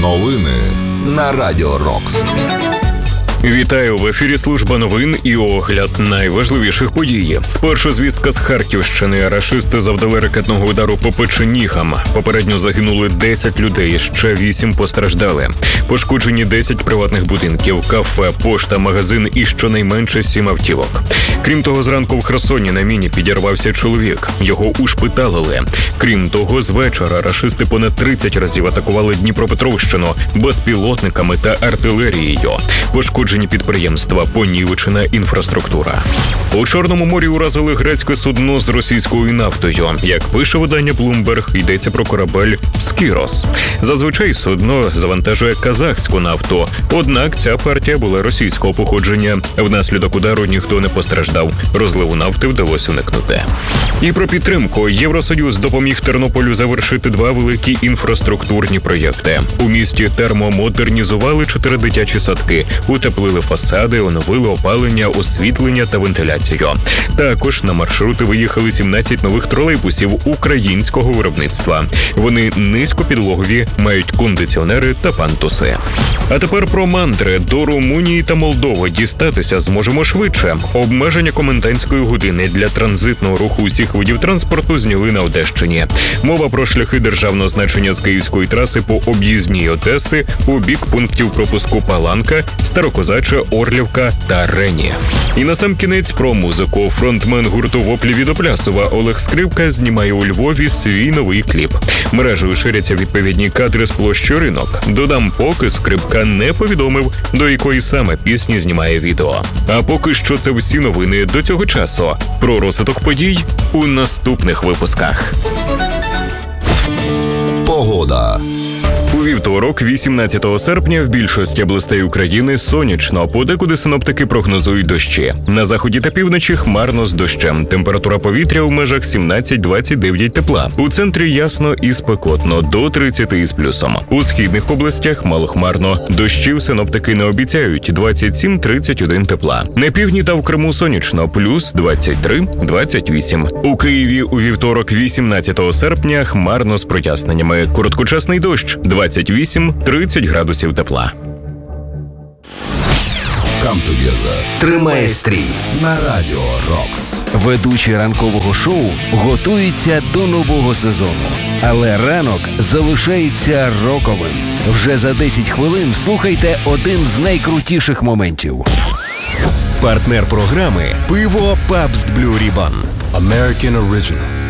Новини на Радіо Рокс. Вітаю, в ефірі служба новин і огляд найважливіших подій. Спершу звістка з Харківщини. Рашисти завдали ракетного удару по Печенігам. Попередньо загинули 10 людей, ще 8 постраждали. Пошкоджені 10 приватних будинків, кафе, пошта, магазин і щонайменше 7 автівок. Крім того, зранку в Херсоні на міні підірвався чоловік. Його ушпиталили. Крім того, з вечора рашисти понад 30 разів атакували Дніпропетровщину безпілотниками та артилерією. Пошкоджені підприємства, понівечена інфраструктура. У Чорному морі уразили грецьке судно з російською нафтою. Як пише видання Bloomberg, йдеться про корабель «Скірос». Зазвичай судно завантажує казахську нафту, однак ця партія була російського походження. Внаслідок удару ніхто не постраждав. Розливу нафти вдалося уникнути. І про підтримку. Євросоюз допоміг Тернополю завершити 2 великі інфраструктурні проєкти. У місті термомодернізували 4 дитячі садки, утеплили фасади, оновили опалення, освітлення та вентиляцію. Також на маршрути виїхали 17 нових тролейбусів українського виробництва. Вони низькопідлогові, мають кондиціонери та пантуси. А тепер про мандри. До Румунії та Молдови дістатися зможемо швидше. Обмеження комендантської години для транзитного руху усіх видів транспорту зняли на Одещині. Мова про шляхи державного значення з Київської траси по об'їзній Одеси у бік пунктів пропуску Паланка, Старокозаче, Орлівка та Рені. І насамкінець про музику. Фронтмен гурту «Воплі від Оплясова» Олег Скрипка знімає у Львові свій новий кліп. Мережею ширяться відповідні кадри з площі Ринок. Додам, поки Скрипка не повідомив, до якої саме пісні знімає відео. А поки що це всі новини до цього часу. Про розвиток подій у наступних випусках. Погода. У вівторок, 18 серпня, в більшості областей України сонячно, подекуди синоптики прогнозують дощі. На заході та півночі хмарно з дощем. Температура повітря в межах 17-29 тепла. У центрі ясно і спекотно, до 30 із плюсом. У східних областях малохмарно. Дощів синоптики не обіцяють, 27-31 тепла. На півдні та в Криму сонячно, плюс 23-28. У Києві у вівторок, 18 серпня, хмарно з проясненнями. Короткочасний дощ, 28-30 градусів тепла. Come together. Тримає стрій. На Радіо Рокс. Ведучі ранкового шоу готуються до нового сезону. Але ранок залишається роковим. Вже за 10 хвилин слухайте один з найкрутіших моментів. Партнер програми – пиво Pabst Blue Ribbon. American Original.